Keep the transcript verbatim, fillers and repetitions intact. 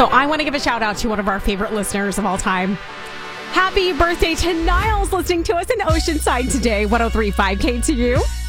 So I want to give a shout out to one of our favorite listeners of all time. Happy birthday to Niles, listening to us in Oceanside today. one oh three point five K T U.